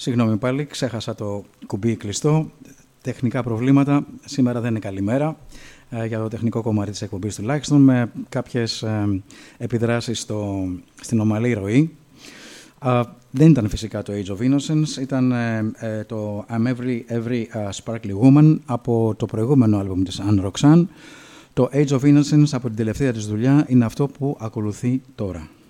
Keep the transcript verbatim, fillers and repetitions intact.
Συγγνώμη πάλι, ξέχασα το κουμπί κλειστό. Τεχνικά προβλήματα. Σήμερα δεν είναι καλή μέρα ε, για το τεχνικό κομμάτι της εκπομπής τουλάχιστον, με κάποιες ε, επιδράσεις στο, στην ομαλή ροή. Uh, δεν ήταν φυσικά το Age of Innocence, ήταν ε, ε, το I'm Every, Every uh, Sparkly Woman από το προηγούμενο άλμπουμ της Anne Roxanne. Το Age of Innocence από την τελευταία της δουλειά είναι αυτό που ακολουθεί τώρα.